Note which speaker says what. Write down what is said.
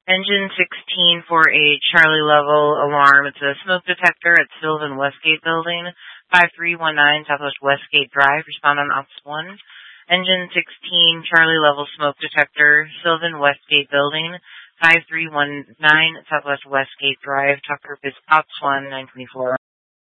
Speaker 1: Engine 16 for a Charlie level alarm. It's a smoke detector at Sylvan Westgate Building, 5319 Southwest Westgate Drive. Respond on Ops 1. Engine 16 Charlie level smoke detector, Sylvan Westgate Building, 5319 Southwest Westgate Drive. Talk group is Ops 1 924.